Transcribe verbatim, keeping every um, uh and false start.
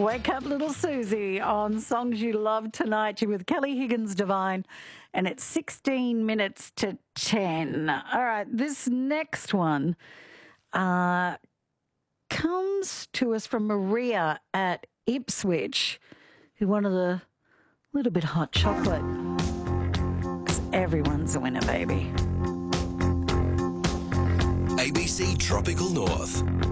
Wake Up Little Susie on Songs You Love Tonight. You're with Kelly Higgins Divine, and it's sixteen minutes to ten. All right, this next one uh, comes to us from Maria at Ipswich, who wanted a little bit hot chocolate, because everyone's a winner, baby. A B C Tropical North.